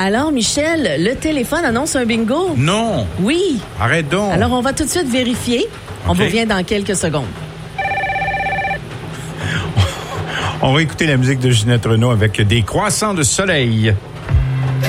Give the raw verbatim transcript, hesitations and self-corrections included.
Alors, Michel, le téléphone annonce un bingo? Non. Oui. Arrête donc. Alors, on va tout de suite vérifier. On Okay. vous revient dans quelques secondes. On va écouter la musique de Ginette Renault avec des croissants de soleil.